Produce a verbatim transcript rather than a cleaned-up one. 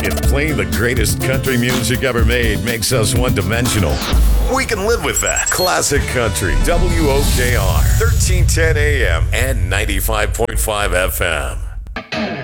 If playing the greatest country music ever made makes us one-dimensional, we can live with that. Classic Country, W O K R, thirteen ten A M and ninety-five point five F M.